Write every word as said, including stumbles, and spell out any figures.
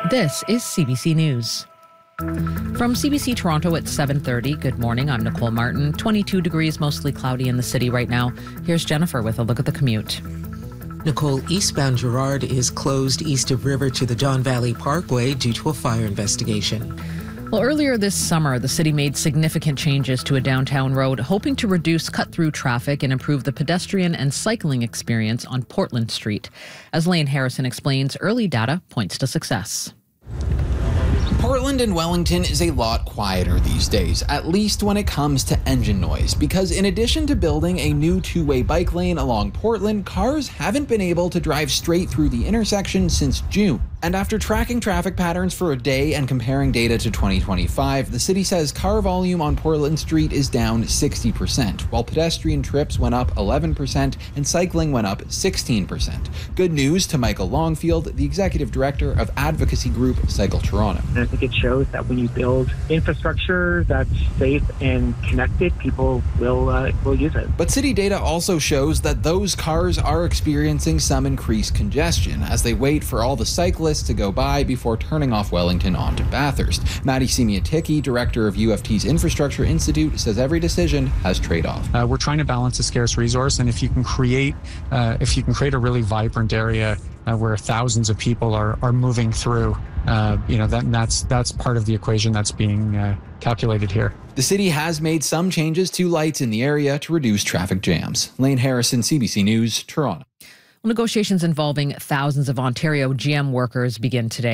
This is C B C News. From C B C Toronto at seven thirty, good morning. I'm Nicole Martin. twenty-two degrees, mostly cloudy in the city right now. Here's Jennifer with a look at the commute. Nicole, eastbound Gerrard is closed east of River to the Don Valley Parkway due to a fire investigation. Well, earlier this summer, the city made significant changes to a downtown road, hoping to reduce cut-through traffic and improve the pedestrian and cycling experience on Portland Street. As Lane Harrison explains, early data points to success. Portland and Wellington is a lot quieter these days, at least when it comes to engine noise, because in addition to building a new two-way bike lane along Portland, cars haven't been able to drive straight through the intersection since June. And after tracking traffic patterns for a day and comparing data to twenty twenty-five, the city says car volume on Portland Street is down sixty percent, while pedestrian trips went up eleven percent and cycling went up sixteen percent. Good news to Michael Longfield, the executive director of advocacy group Cycle Toronto. And I think it shows that when you build infrastructure that's safe and connected, people will uh, will use it. But city data also shows that those cars are experiencing some increased congestion as they wait for all the cyclists to go by before turning off Wellington onto Bathurst. Maddie Semiaticki, director of U F T's Infrastructure Institute, says every decision has trade-off. Uh, we're trying to balance a scarce resource, and if you can create, uh, if you can create a really vibrant area uh, where thousands of people are are moving through, uh, you know, that that's that's part of the equation that's being uh, calculated here. The city has made some changes to lights in the area to reduce traffic jams. Lane Harrison, C B C News, Toronto. Negotiations involving thousands of Ontario G M workers begin today.